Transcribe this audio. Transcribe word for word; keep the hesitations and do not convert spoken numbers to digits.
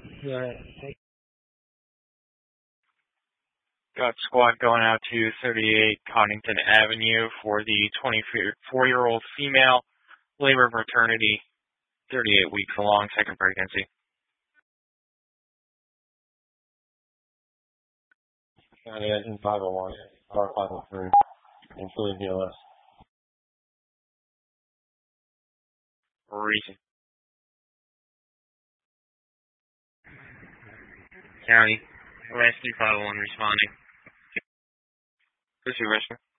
Yeah. Got squad going out to thirty-eight Connington Avenue for the twenty-four-year-old female, labor of maternity, thirty-eight weeks along, second pregnancy. County Engine five oh one, R five oh three, and Philly B L S. Reason. County, Rescue five oh one responding. Pursue rescue.